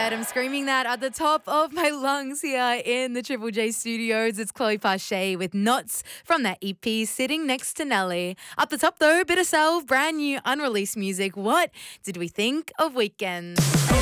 said, I'm screaming that at the top of my lungs here in the Triple J studios. It's Chloe Pache with Knots from that EP, Sitting Next to Nelly. Up the top though, Bit of Self, brand new unreleased music. What did we think of Weekends?